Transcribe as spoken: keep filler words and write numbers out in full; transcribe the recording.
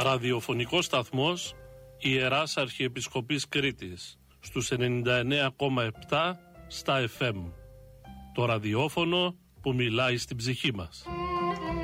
Ραδιοφωνικός σταθμός Ιεράς Αρχιεπισκοπής Κρήτης στους ενενήντα εννέα κόμμα επτά στα εφ εμ. Το ραδιόφωνο που μιλάει στην ψυχή μας.